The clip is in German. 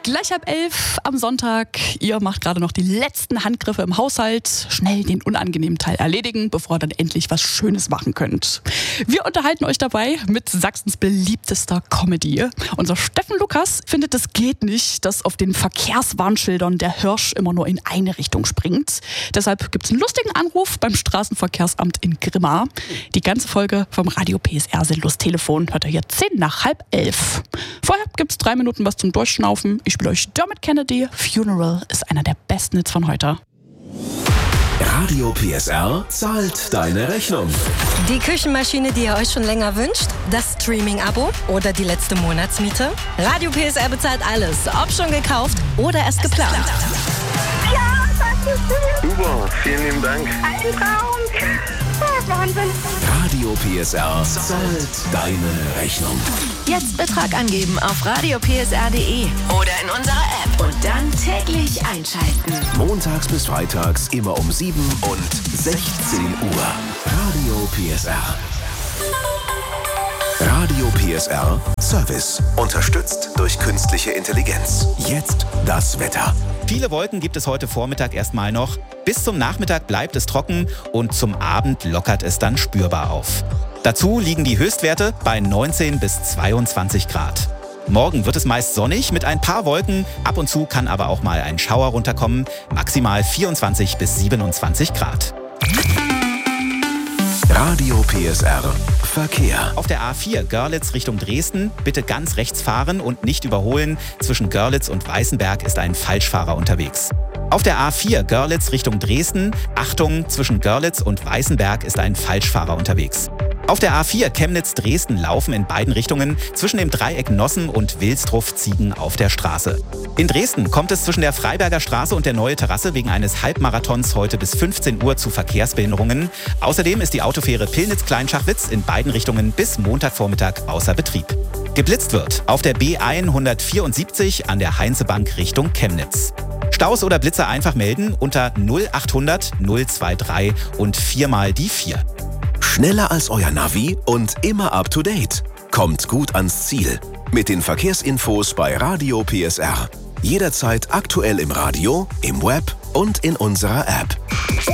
Gleich 10:30 am Sonntag. Ihr macht gerade noch die letzten Handgriffe im Haushalt. Schnell den unangenehmen Teil erledigen, bevor ihr dann endlich was Schönes machen könnt. Wir unterhalten euch dabei mit Sachsens beliebtester Comedy. Unser Steffen Lukas findet, es geht nicht, dass auf den Verkehrswarnschildern der Hirsch immer nur in eine Richtung springt. Deshalb gibt es einen lustigen Anruf beim Straßenverkehrsamt in Grimma. Die ganze Folge vom Radio PSR Sinnlos-Telefon hört ihr hier 10:10. Vorher gibt es 3 Minuten was zum Durchschnaufen. Ich spiele euch Dermot Kennedy. Funeral ist einer der besten Hits von heute. Radio PSR zahlt deine Rechnung. Die Küchenmaschine, die ihr euch schon länger wünscht? Das Streaming-Abo oder die letzte Monatsmiete? Radio PSR bezahlt alles, ob schon gekauft oder erst geplant. Ja, das ist schön. Super, vielen lieben Dank. Ein Traum. Oh, Wahnsinn. Radio PSR zahlt deine Rechnung. Jetzt Betrag angeben auf radiopsr.de oder in unserer App und dann täglich einschalten. Montags bis freitags immer um 7 und 16 Uhr. Radio PSR. Radio PSR Service. Unterstützt durch künstliche Intelligenz. Jetzt das Wetter. Viele Wolken gibt es heute Vormittag erstmal noch. Bis zum Nachmittag bleibt es trocken und zum Abend lockert es dann spürbar auf. Dazu liegen die Höchstwerte bei 19 bis 22 Grad. Morgen wird es meist sonnig mit ein paar Wolken. Ab und zu kann aber auch mal ein Schauer runterkommen. Maximal 24 bis 27 Grad. Radio PSR Verkehr. Auf der A4 Görlitz Richtung Dresden bitte ganz rechts fahren und nicht überholen. Zwischen Görlitz und Weißenberg ist ein Falschfahrer unterwegs. Auf der A4 Görlitz Richtung Dresden, Achtung, zwischen Görlitz und Weißenberg ist ein Falschfahrer unterwegs. Auf der A4 Chemnitz-Dresden laufen in beiden Richtungen zwischen dem Dreieck Nossen und Wilsdruff Ziegen auf der Straße. In Dresden kommt es zwischen der Freiberger Straße und der Neue Terrasse wegen eines Halbmarathons heute bis 15 Uhr zu Verkehrsbehinderungen. Außerdem ist die Autofähre Pillnitz-Kleinschachwitz in beiden Richtungen bis Montagvormittag außer Betrieb. Geblitzt wird auf der B174 an der Heinzebank Richtung Chemnitz. Staus oder Blitzer einfach melden unter 0800 023 und 4 mal die 4. Schneller als euer Navi und immer up to date. Kommt gut ans Ziel. Mit den Verkehrsinfos bei Radio PSR. Jederzeit aktuell im Radio, im Web und in unserer App.